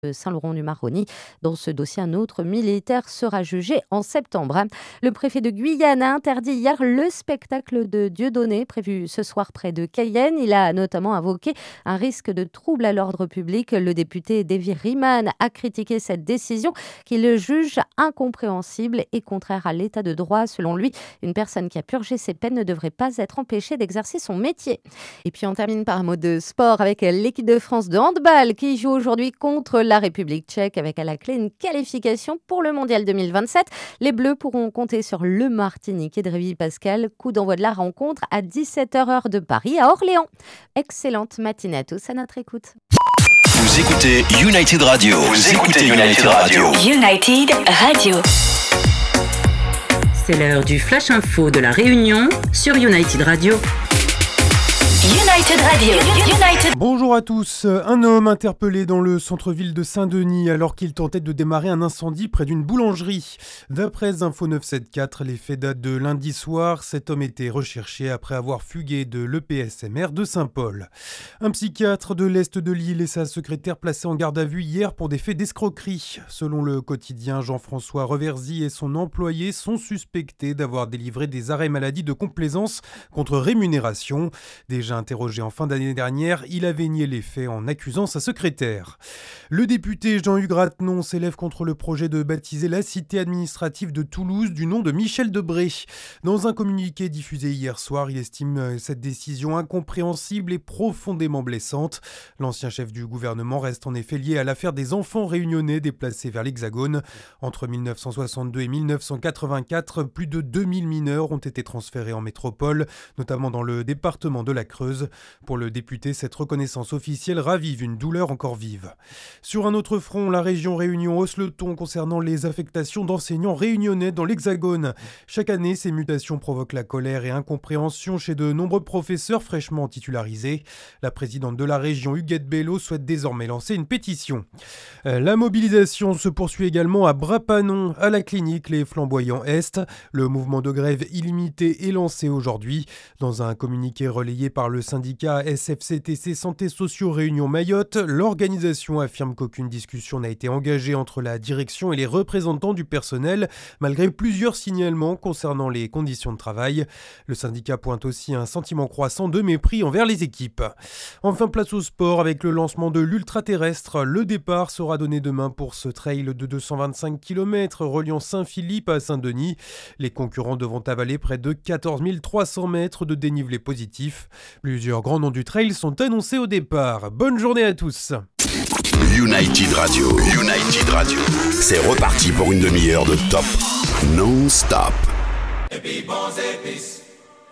de Saint-Laurent-du-Maroni. Dans ce dossier, un autre militaire sera jugé en septembre. Le préfet de Guyane a interdit hier le spectacle de Dieudonné prévu ce soir près de Cayenne. Il a notamment invoqué un risque de trouble à l'ordre public. Le député Davy Riemann a critiqué cette décision qu'il juge incompréhensible et contraire à l'état de droit. Selon lui, une personne qui a purgé ses peines ne devrait pas être empêchée d'exercer son métier. Et puis on termine par un mot de sport avec l'équipe de France de handball qui joue aujourd'hui contre la République tchèque avec à la clé une qualification pour le Mondial 2027. Les Bleus pourront compter sur le Martiniquais Drévy Pascal. Coup d'envoi de la rencontre à 17h heure de Paris à Orléans. Excellente matinée à tous à notre écoute. Vous écoutez United Radio. United Radio. United Radio. C'est l'heure du Flash Info de la Réunion sur United Radio. United Radio. United. Bonjour à tous. Un homme interpellé dans le centre-ville de Saint-Denis alors qu'il tentait de démarrer un incendie près d'une boulangerie. D'après Info 974, les faits datent de lundi soir. Cet homme était recherché après avoir fugué de l'EPSMR de Saint-Paul. Un psychiatre de l'Est de l'île et sa secrétaire placés en garde à vue hier pour des faits d'escroquerie. Selon le quotidien, Jean-François Reverzy et son employé sont suspectés d'avoir délivré des arrêts maladie de complaisance contre rémunération. Déjà interrogé en fin d'année dernière, il avait nié les faits en accusant sa secrétaire. Le député Jean-Hugues Ratenon s'élève contre le projet de baptiser la cité administrative de Toulouse du nom de Michel Debré. Dans un communiqué diffusé hier soir, il estime cette décision incompréhensible et profondément blessante. L'ancien chef du gouvernement reste en effet lié à l'affaire des enfants réunionnais déplacés vers l'Hexagone. Entre 1962 et 1984, plus de 2000 mineurs ont été transférés en métropole, notamment dans le département de la Creuse. Pour le député, cette reconnaissance officielle ravive une douleur encore vive. Sur un autre front, la région Réunion hausse le ton concernant les affectations d'enseignants réunionnais dans l'Hexagone. Chaque année, ces mutations provoquent la colère et incompréhension chez de nombreux professeurs fraîchement titularisés. La présidente de la région, Huguette Bello, souhaite désormais lancer une pétition. La mobilisation se poursuit également à Brapanon, à la clinique Les Flamboyants Est. Le mouvement de grève illimité est lancé aujourd'hui. Dans un communiqué relayé par le syndicat SFCTC Santé Sociaux Réunion Mayotte, l'organisation affirme qu'aucune discussion n'a été engagée entre la direction et les représentants du personnel, malgré plusieurs signalements concernant les conditions de travail. Le syndicat pointe aussi un sentiment croissant de mépris envers les équipes. Enfin, place au sport avec le lancement de l'ultra-terrestre. Le départ sera donné demain pour ce trail de 225 km reliant Saint-Philippe à Saint-Denis. Les concurrents devront avaler près de 14 300 mètres de dénivelé positif. Plusieurs grands noms du trail sont annoncés au départ. Bonne journée à tous. United Radio. C'est reparti pour une demi-heure de top non-stop. Et puis bons épices.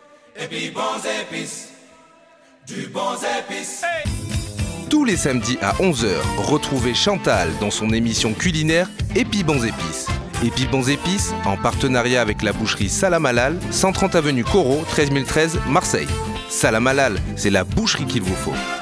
Du bons épices. Hey. Tous les samedis à 11h, retrouvez Chantal dans son émission culinaire Épi Bons Épices. Épi Bons Épices, en partenariat avec la boucherie Salam Halal, 130 avenue Corot, 13013 Marseille. Salam Halal, c'est la boucherie qu'il vous faut.